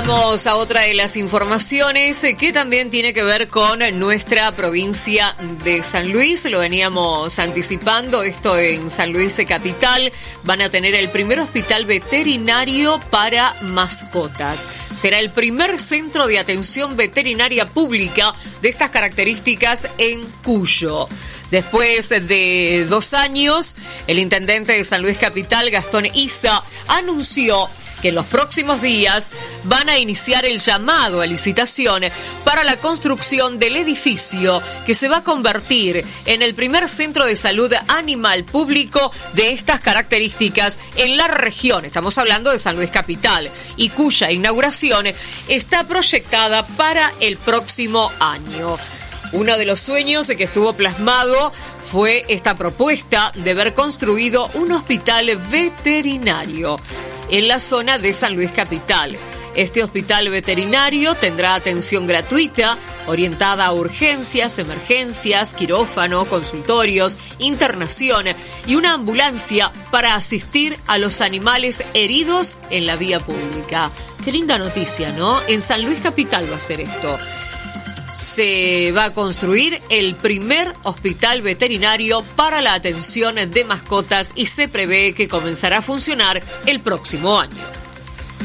Vamos a otra de las informaciones que también tiene que ver con nuestra provincia de San Luis. Lo veníamos anticipando, esto en San Luis Capital. Van a tener el primer hospital veterinario para mascotas. Será el primer centro de atención veterinaria pública de estas características en Cuyo. Después de 2 años, el intendente de San Luis Capital, Gastón Isa, anunció que en los próximos días van a iniciar el llamado a licitación para la construcción del edificio que se va a convertir en el primer centro de salud animal público de estas características en la región. Estamos hablando de San Luis Capital, y cuya inauguración está proyectada para el próximo año. Uno de los sueños que estuvo plasmado fue esta propuesta de ver construido un hospital veterinario en la zona de San Luis Capital. Este hospital veterinario tendrá atención gratuita, orientada a urgencias, emergencias, quirófano, consultorios, internación y una ambulancia para asistir a los animales heridos en la vía pública. Qué linda noticia, ¿no? En San Luis Capital va a ser esto. Se va a construir el primer hospital veterinario para la atención de mascotas y se prevé que comenzará a funcionar el próximo año.